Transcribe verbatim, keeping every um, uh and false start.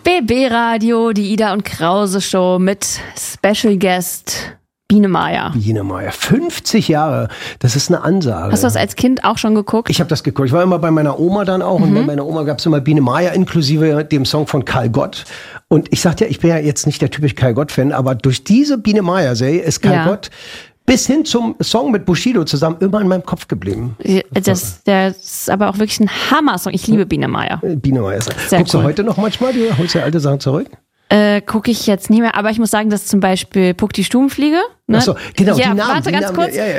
B B Radio, die Ida und Krause Show mit Special Guest Biene Maya. Biene Maya, fünfzig Jahre, das ist eine Ansage. Hast du das als Kind auch schon geguckt? Ich habe das geguckt. Ich war immer bei meiner Oma dann auch. Mhm. Und bei meiner Oma gab es immer Biene Maya inklusive dem Song von Karl Gott. Und ich sagte ja, ich bin ja jetzt nicht der typische Karl Gott-Fan, aber durch diese Biene Maya-Serie ist Karl ja. Gott bis hin zum Song mit Bushido zusammen immer in meinem Kopf geblieben. Das, das ist aber auch wirklich ein Hammer-Song. Ich liebe Biene Maya. Biene Maya. Guckst cool. du heute noch manchmal? Du holst ja alte Sachen zurück? Äh, gucke ich jetzt nicht mehr, aber ich muss sagen, dass zum Beispiel Puck die Stubenfliege. Ne? Ach so, genau, ja, die Namen. Warte die ganz Namen, kurz. Ja, ja.